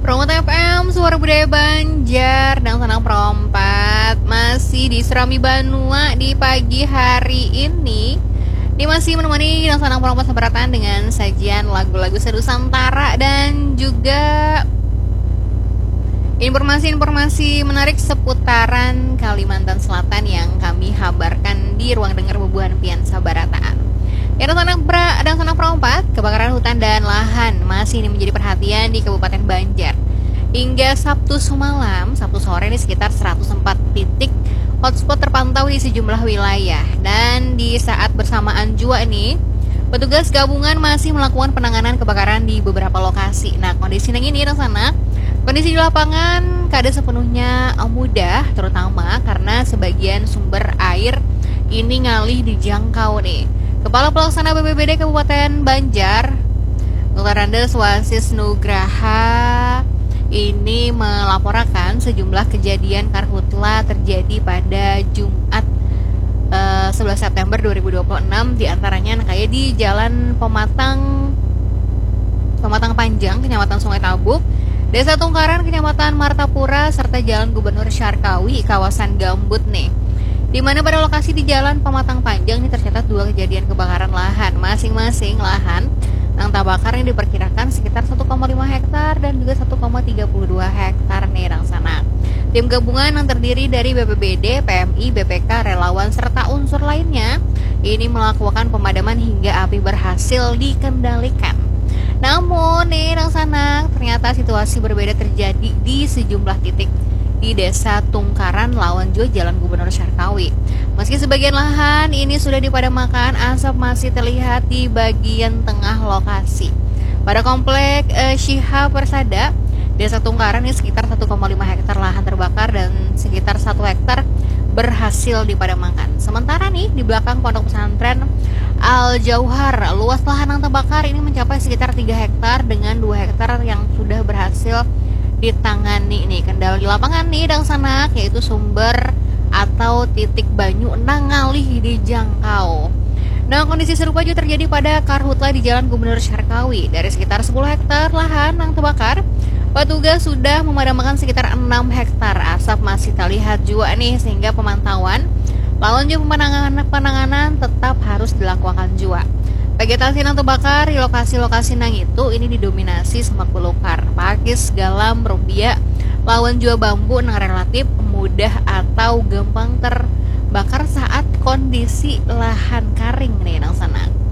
Promote FM, Suara Budaya Banjar dan Senang Perompat masih di Serami Banua di pagi hari ini. Ini masih menemani dan Senang Perompat seberatan dengan sajian lagu-lagu Nusantara dan juga informasi-informasi menarik seputaran Kalimantan Selatan yang kami kabarkan di ruang dengar Bubuhan Piansa Barataan. Ya, dan Senang Perompat, kebakaran hutan dan lahan masih ini menjadi perhatian di Kabupaten Banjar. Hingga Sabtu semalam, Sabtu sore ini sekitar 104 titik hotspot terpantau di sejumlah wilayah. Dan di saat bersamaan juga nih, petugas gabungan masih melakukan penanganan kebakaran di beberapa lokasi. Nah, kondisi yang ini kondisi di lapangan kada sepenuhnya mudah, terutama karena sebagian sumber air ini ngalih dijangkau nih. Kepala Pelaksana BPBD Kabupaten Banjar, Dr. Andes Wasis Nugraha, ini melaporkan sejumlah kejadian karhutla terjadi pada Jumat 11 September 2026, diantaranya kayak di Jalan Pematang Panjang, Kecamatan Sungai Tabuk, Desa Tungkaran, Kecamatan Martapura, serta Jalan Gubernur Syarkawi, kawasan Gambut nih. Di mana pada lokasi di Jalan Pematang Panjang ini tercatat 2 kejadian kebakaran lahan. Masing-masing lahan yang terbakar yang diperkirakan sekitar 1,5 hektar dan juga 1,32 hektar nih sana. Tim gabungan yang terdiri dari BPBD, PMI, BPK, relawan serta unsur lainnya ini melakukan pemadaman hingga api berhasil dikendalikan. Namun nih sana ternyata situasi berbeda terjadi di sejumlah titik di Desa Tungkaran, lawan juga Jalan Gubernur Syarkawi. Meski sebagian lahan ini sudah dipadamkan, asap masih terlihat di bagian tengah lokasi. Pada komplek Syiha Persada, Desa Tungkaran ini sekitar 1,5 hektar lahan terbakar dan sekitar 1 hektar berhasil dipadamkan. Sementara nih di belakang pondok pesantren Al Jauhar, luas lahan yang terbakar ini mencapai sekitar 3 hektar dengan 2 hektar yang sudah berhasil ditangani nih. Kendala di lapangan nih dan sana yaitu sumber atau titik banyu nangalih dijangkau. Nah, kondisi serupa juga terjadi pada karhutla di Jalan Gubernur Syarkawi. Dari sekitar 10 hektar lahan yang terbakar, petugas sudah memadamkan sekitar 6 hektar. Asap masih terlihat juga nih, sehingga pemantauan lawan juga penanganan tetap harus dilakukan juga. Vegetasi yang terbakar di lokasi-lokasi nang itu ini didominasi semak belukar, pakis, galam, rumbia, lawan jua bambu yang relatif mudah atau gampang terbakar saat kondisi lahan kering nih nang sana.